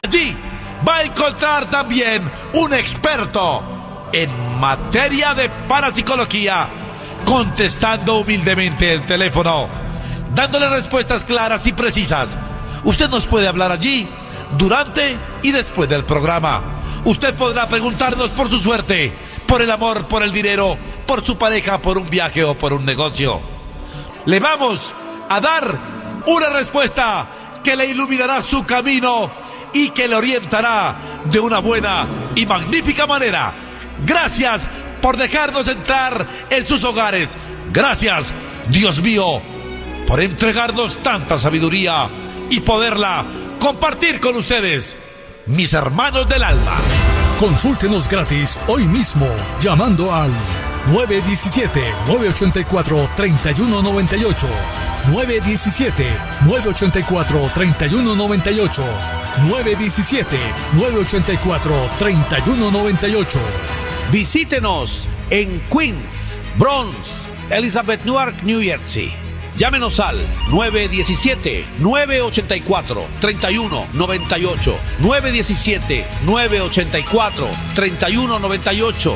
Allí va a encontrar también un experto en materia de parapsicología, contestando humildemente el teléfono, dándole respuestas claras y precisas. Usted nos puede hablar allí, durante y después del programa. Usted podrá preguntarnos por su suerte, por el amor, por el dinero, por su pareja, por un viaje o por un negocio. Le vamos a dar una respuesta que le iluminará su camino y que le orientará de una buena y magnífica manera. Gracias por dejarnos entrar en sus hogares. Gracias, Dios mío, por entregarnos tanta sabiduría y poderla compartir con ustedes, mis hermanos del alma. Consúltenos gratis hoy mismo llamando al 917-984-3198. 917-984-3198. 917-984-3198. Visítenos en Queens, Bronx, Elizabeth, Newark, New Jersey. Llámenos al 917-984-3198. 917-984-3198.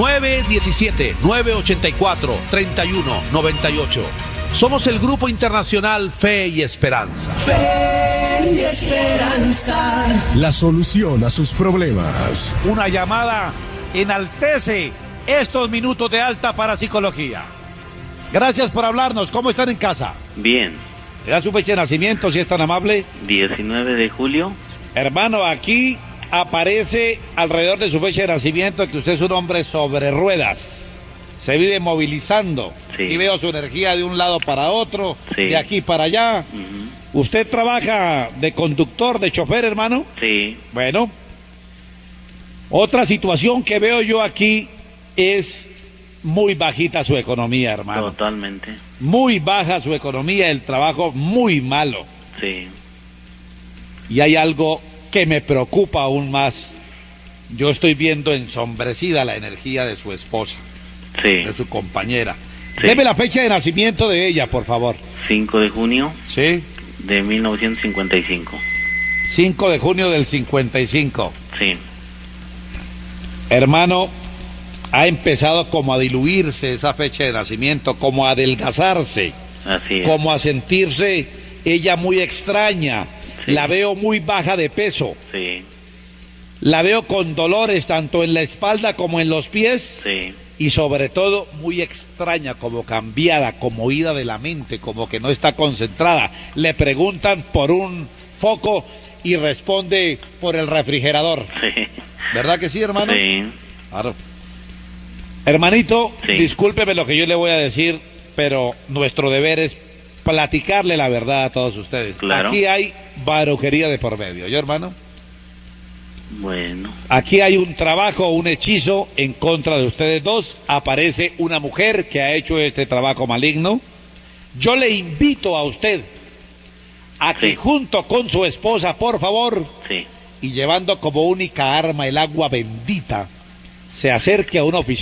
917-984-3198. Somos el Grupo Internacional Fe y Esperanza. Fe y Esperanza. La solución a sus problemas. Una llamada enaltece estos minutos de alta parapsicología. Gracias por hablarnos. ¿Cómo están en casa? Bien. ¿Le da su fecha de nacimiento, si es tan amable? 19 de julio. Hermano, aquí aparece alrededor de su fecha de nacimiento que usted es un hombre sobre ruedas. Se vive movilizando. Sí. Y veo su energía de un lado para otro, Sí. de aquí para allá. ¿Usted trabaja de conductor, de chofer, hermano? Sí. Bueno. Otra situación que veo yo aquí es muy bajita su economía, hermano. Totalmente. Muy baja su economía, el trabajo muy malo. Sí. Y hay algo que me preocupa aún más. Yo estoy viendo ensombrecida la energía de su esposa, Sí. de su compañera. Sí. Deme la fecha de nacimiento de ella, por favor. 5 de junio Sí. de 1955. 5 de junio del 55. Sí. Hermano, ha empezado como a diluirse esa fecha de nacimiento, como a adelgazarse, Así es. como a sentirse ella muy extraña. Sí. La veo muy baja de peso. Sí. La veo con dolores tanto en la espalda como en los pies. Sí. Y sobre todo muy extraña, como cambiada, como ida de la mente, como que no está concentrada. Le preguntan por un foco y responde por el refrigerador. Sí. ¿Verdad que sí, hermano? Sí. Claro. Hermanito, Sí. discúlpeme lo que yo le voy a decir, pero nuestro deber es platicarle la verdad a todos ustedes. Claro. Aquí hay brujería de por medio, ¿yo, hermano? Bueno. Aquí hay un trabajo, un hechizo en contra de ustedes dos. Aparece una mujer que ha hecho este trabajo maligno. Yo le invito a usted a que Sí. junto con su esposa, por favor, Sí. y llevando como única arma el agua bendita, se acerque a una oficina